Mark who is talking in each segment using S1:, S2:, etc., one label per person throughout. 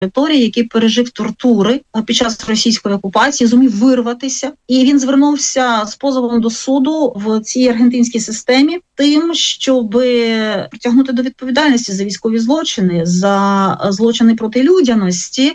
S1: території, який пережив тортури під час російської окупації, зумів вирватися. І він звернувся з позовом до суду в цій аргентинській системі тим, щоб притягнути до відповідальності за військові злочини, за злочини проти людяності,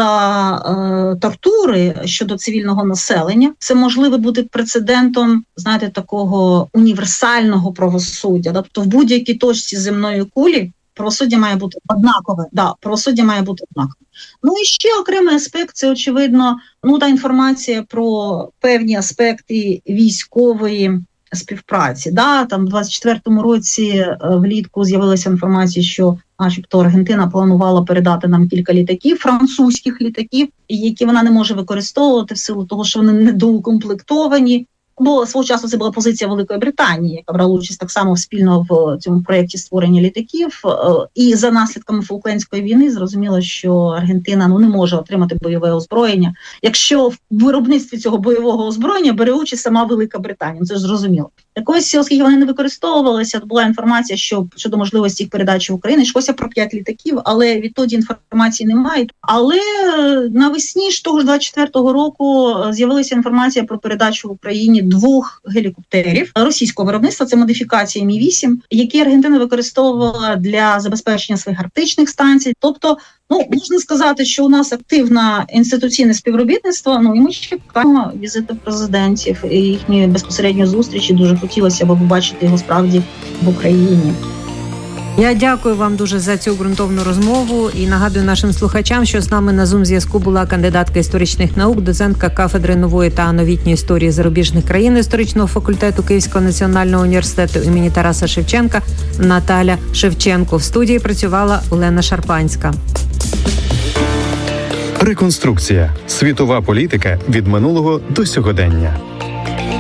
S1: за тортури щодо цивільного населення. Це можливо бути прецедентом, знаєте, такого універсального правосуддя. Тобто в будь-якій точці земної кулі правосуддя має бути однакове. Правосуддя має бути однакове. Ну і ще окремий аспект – це, очевидно, та інформація про певні аспекти військової співпраці. Там в 24-му році влітку з'явилася інформація, що начебто Аргентина планувала передати нам кілька літаків, французьких літаків, які вона не може використовувати в силу того, що вони недоукомплектовані. Бо свого часу це була позиція Великої Британії, яка брала участь так само спільно в цьому проєкті створення літаків. І за наслідками Фолклендської війни зрозуміло, що Аргентина не може отримати бойове озброєння, якщо в виробництві цього бойового озброєння бере участь сама Велика Британія. Це ж зрозуміло. Так ось, оскільки вони не використовувалися, була інформація щодо можливості їх передачі в Україну. Йшлося про 5 літаків, але відтоді інформації немає. Але навесні ж того ж 24-го року з'явилася інформація про передачу в Україні 2 гелікоптерів російського виробництва, це модифікації Мі-8, які Аргентина використовувала для забезпечення своїх арктичних станцій. Тобто, можна сказати, що у нас активне інституційне співробітництво, і ми чекаємо візиту президентів і їхньої безпосередньої зустрічі. Дуже хотілося б побачити його справді в Україні.
S2: Я дякую вам дуже за цю ґрунтовну розмову і нагадую нашим слухачам, що з нами на Zoom-зв'язку була кандидатка історичних наук, доцентка кафедри нової та новітньої історії зарубіжних країн історичного факультету Київського національного університету імені Тараса Шевченка Наталя Шевченко. В студії працювала Олена Шарпанська.
S3: Реконструкція. Світова політика від минулого до сьогодення.